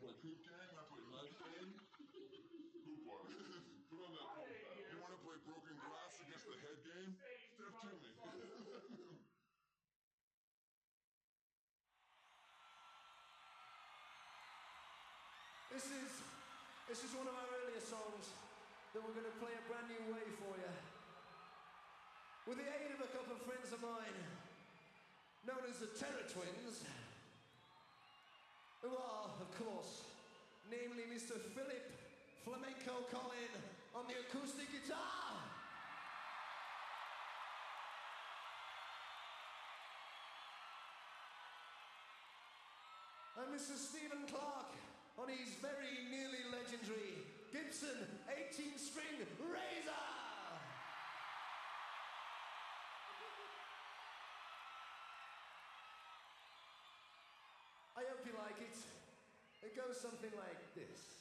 play Coop Gang, I play Life Game. Hoop One. Put on that pump pad. You want to play Broken Glass against the head game? Step to me. This is one of our earlier songs that we're going to play a brand new way for you. With the aid of a couple of friends of mine, known as the Terror Twins, who are, of course, namely Mr. Philip Flamenco Collin on the acoustic guitar. And Mr. Stephen Clark on his very nearly legendary Gibson 18-string Razor. I hope you like it. It goes something like this.